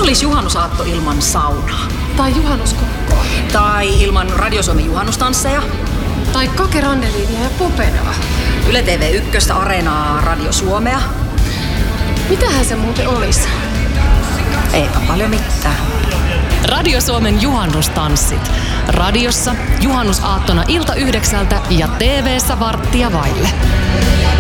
olisi juhannusaatto ilman saunaa? Tai juhannuskokkoa. Tai ilman Radio Suomen juhannustansseja? Tai Kake Randeliinia ja Popenaa. Yle TV1, Areenaa, Radio Suomea. Mitähän se muuten olisi? Eipä paljon mitään. Radio Suomen juhannustanssit. Radiossa juhannusaattona ilta 9 ja TV:ssä 8:15.